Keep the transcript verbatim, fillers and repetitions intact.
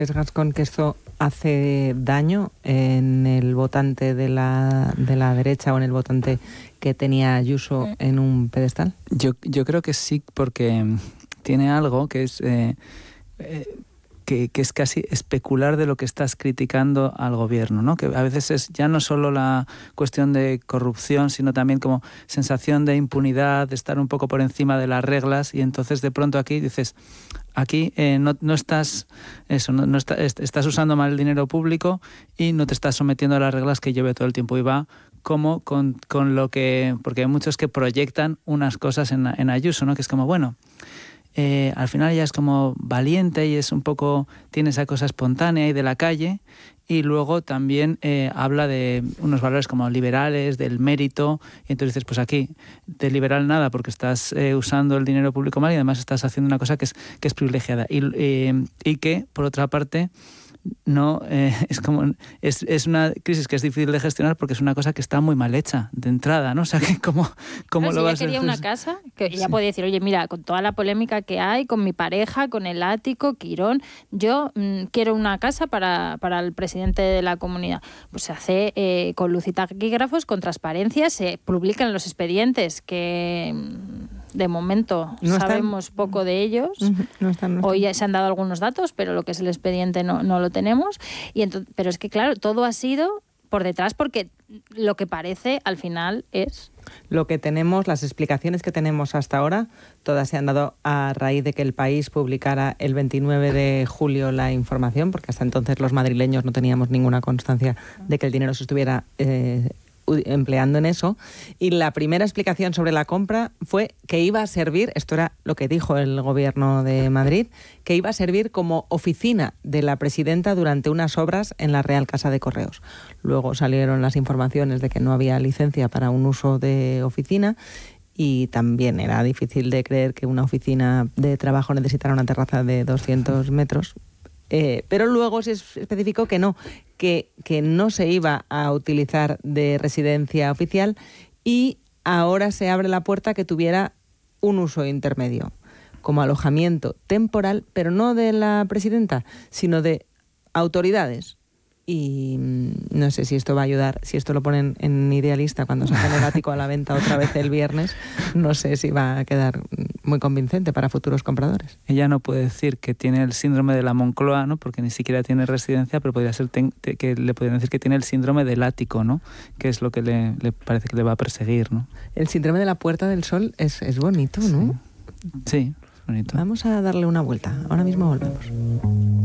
¿Es Gascón que esto hace daño en el votante de la, de la derecha o en el votante que tenía Ayuso en un pedestal? Yo, yo creo que sí, porque tiene algo que es... Eh, eh, Que, que es casi especular de lo que estás criticando al gobierno, ¿no? Que a veces es ya no solo la cuestión de corrupción, sino también como sensación de impunidad, de estar un poco por encima de las reglas, y entonces de pronto aquí dices, aquí eh, no, no estás eso, no, no está, estás usando mal el dinero público y no te estás sometiendo a las reglas que lleve todo el tiempo, y va como con, con lo que, porque hay muchos que proyectan unas cosas en, en Ayuso, ¿no? Que es como, bueno, Eh, al final ella es como valiente y es un poco, tiene esa cosa espontánea y de la calle, y luego también eh, habla de unos valores como liberales, del mérito, y entonces dices, pues aquí de liberal nada, porque estás eh, usando el dinero público mal y además estás haciendo una cosa que es, que es privilegiada y, eh, y que por otra parte no eh, es como es, es una crisis que es difícil de gestionar porque es una cosa que está muy mal hecha de entrada, ¿no? O sea, que cómo, cómo claro, lo si vas ella quería a una casa, que ella sí. podía decir, oye, mira, con toda la polémica que hay, con mi pareja, con el ático, Quirón, yo mmm, quiero una casa para, para el presidente de la comunidad. Pues se hace eh, con luz y taquígrafos, con transparencia, se publican los expedientes que... de momento no sabemos están, poco de ellos. Uh-huh, no están, no están. Hoy se han dado algunos datos, pero lo que es el expediente no, no lo tenemos. Y entonces, pero es que, claro, todo ha sido por detrás porque lo que parece al final es... Lo que tenemos, las explicaciones que tenemos hasta ahora, todas se han dado a raíz de que El País publicara el veintinueve de julio la información, porque hasta entonces los madrileños no teníamos ninguna constancia de que el dinero se estuviera... Eh, empleando en eso, y la primera explicación sobre la compra fue que iba a servir, esto era lo que dijo el gobierno de Madrid, que iba a servir como oficina de la presidenta durante unas obras en la Real Casa de Correos. Luego salieron las informaciones de que no había licencia para un uso de oficina, y también era difícil de creer que una oficina de trabajo necesitara una terraza de doscientos metros. Eh, pero luego se especificó que no, que, que no se iba a utilizar de residencia oficial, y ahora se abre la puerta a que tuviera un uso intermedio, como alojamiento temporal, pero no de la presidenta, sino de autoridades. Y no sé si esto va a ayudar, si esto lo ponen en Idealista cuando saquen el ático a la venta otra vez el viernes, no sé si va a quedar muy convincente para futuros compradores. Ella no puede decir que tiene el síndrome de la Moncloa, ¿no? Porque ni siquiera tiene residencia, pero podría ser ten, te, que le podrían decir que tiene el síndrome del ático, ¿no? Que es lo que le, le parece que le va a perseguir, ¿no? El síndrome de la Puerta del Sol es, es bonito, ¿no? Sí, sí, es bonito. Vamos a darle una vuelta. Ahora mismo volvemos.